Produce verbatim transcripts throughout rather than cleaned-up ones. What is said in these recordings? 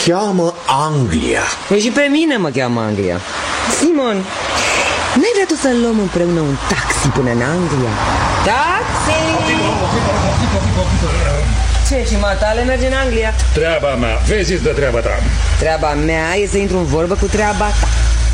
cheamă Anglia. Păi și pe mine mă cheamă Anglia. Simon, n-ai vrea tu să luăm împreună un taxi până în Anglia? Taxi! Ce, și matale merge în Anglia? Treaba mea, vezi de treaba ta. Treaba mea e să intru în vorbă cu treaba ta.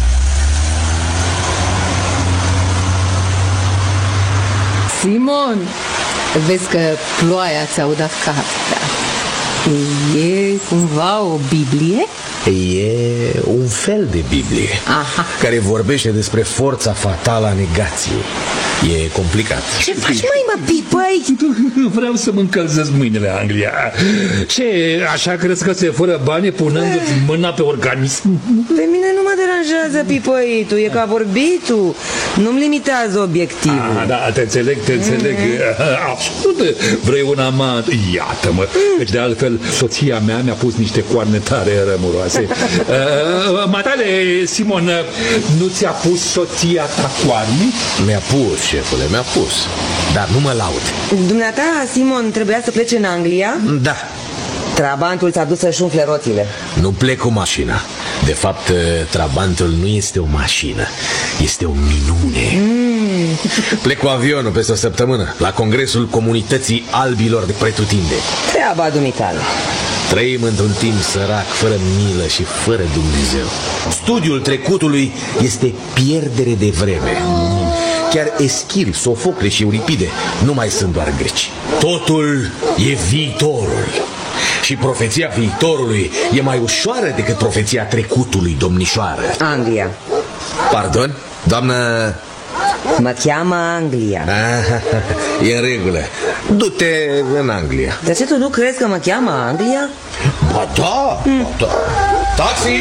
Simon, vezi că ploaia ți-a udat cartea. E cumva o Biblie? E un fel de Biblie. Aha. Care vorbește despre forța fatală a negației. E complicat. Ce faci, măi, mă, pipăi? Vreau să mă încălzesc mâinile, Anglia. Ce, așa crezi că se fără bani punându-ți mâna pe organism? Pe mine nu mă deranjează pipăitul, e ca vorbitul. Nu-mi limitează obiectivul. Ah, da, te înțeleg, te înțeleg. Absolut, vrei un amant. Iată-mă, deci de altfel soția mea mi-a pus niște coarne tare rămuroase. uh, Matale, Simon, nu ți-a pus soția ta coarne? Mi-a pus, șefule, mi-a pus. Dar nu mă laud. Dumneata, Simon, trebuia să plece în Anglia? Da. Trabantul ți-a dus să-și umfle rotile. Nu plec cu mașina. De fapt, Trabantul nu este o mașină. Este o minune. mm. Plec cu avionul peste o săptămână la Congresul Comunității Albilor de pretutinde. Treaba dumitale. Trăim într-un timp sărac, fără milă și fără Dumnezeu. Studiul trecutului este pierdere de vreme. Chiar Eschil, Sofocle și Euripide nu mai sunt doar greci. Totul e viitorul. Și profeția viitorului e mai ușoară decât profeția trecutului, domnișoară. Anglia. Pardon? Doamnă... Mă cheamă Anglia. Ah, e în regulă. Du-te în Anglia. De ce tu nu crezi că mă cheamă Anglia? Ba da, mm. ba da. Taxi!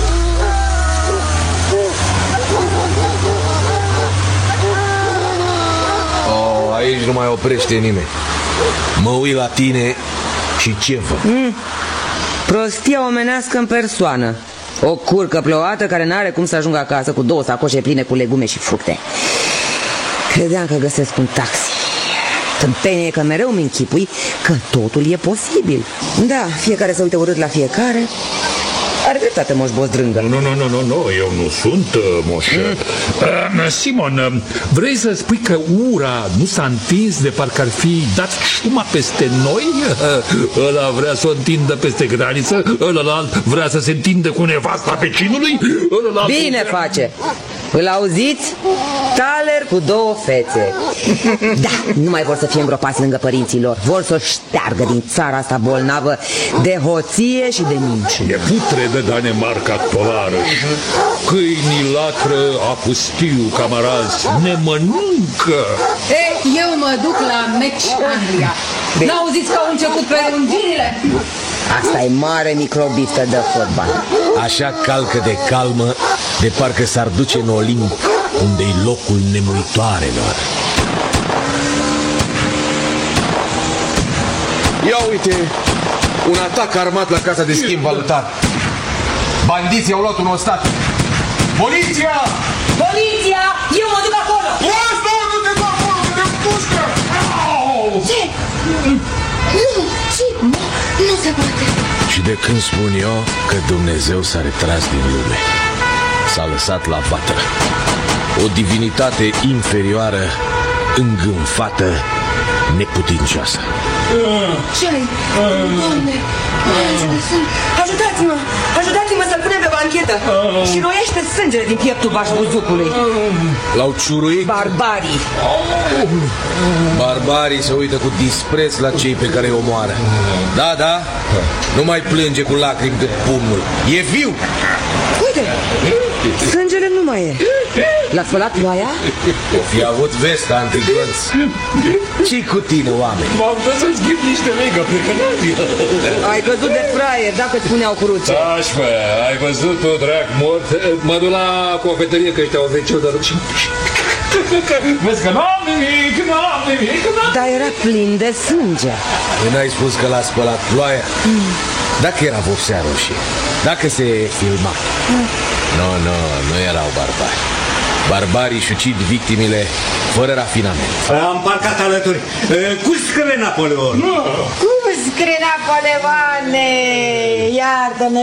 Oh, aici nu mai oprește nimeni. Mă uit la tine și ce văd? Mm. Prostia omenească în persoană. O curcă plouată care n-are cum să ajungă acasă cu două sacoșe pline cu legume și fructe. Credeam că găsesc un taxi. Tâmpenie că mereu mi închipui că totul e posibil. Da, fiecare să uite urât la fiecare. Are dreptate, Moș Bozdrângă. Nu, nu, nu, nu, nu, eu nu sunt uh, moș. Mm. uh, Simon, uh, vrei să spui că ura nu s-a întins de parcă ar fi dat șuma peste noi? Uh, ăla vrea să o întindă peste graniță, ălălalt vrea să se întindă cu nevasta vecinului, ălălalt... Bine vrea... face! Îl auziți? Taler cu două fețe. Da, nu mai vor să fie îngropați lângă părinții lor. Vor să o șteargă din țara asta bolnavă de hoție și de minciună. E putredă Danemarca, tovarăș. Câinii latră, apustiu, camarazi, ne mănâncă. Ei, eu mă duc la meci Anglia. N-auziți că au început prelungirile? Asta e mare microbistă de fotbal. Așa calcă de calmă, de parcă s-ar duce în Olimp, unde-i locul nemuitoarelor. Ia uite, un atac armat la casa de schimb valutar. Bandiții au luat un ostat. Poliția! Poliția! Eu mă duc acolo! Asta, nu te duc acolo, că te pușcă! Ce? Nu, ce? Nu se poate. Și de când spun eu că Dumnezeu s-a retras din lume, s-a lăsat la vatră, o divinitate inferioară, îngânfată, neputincioasă. Ce-ai? Doamne, ajutați-mă! Ajutați-mă să-l punem pe banchetă! Și roiește sângele din pieptul bașbuzucului. L-au ciuruit? Barbarii! Barbarii se uită cu dispreț la cei pe care îi omoară. Da, da, nu mai plânge cu lacrimi cât pumnul. E viu! Uite! Sângele nu mai e. L-a spălat ploaia? O fi avut vesta antiglonț. Ce-i cu tine, oameni? M-am dat să schimb niște lei, că plecă Nadia. Ai căzut de fraier, dacă îți puneau cruce. Taci, mă, ai văzut o drac mort? Mă duc la cofetărie, că ăștia au veciu, dar... Vezi că n-am nimic, n-am nimic, n-am... Dar era plin de sânge. Păi n-ai spus că l-a spălat ploaia? Mm. Dacă era vopsea roșie, dacă se filma. Mm. Nu, nu, nu erau barbari. Barbarii își ucid victimile fără rafinament. Am parcat alături. Cum scrie Napoleon? Cum scrie Napoleone? Iartă-ne.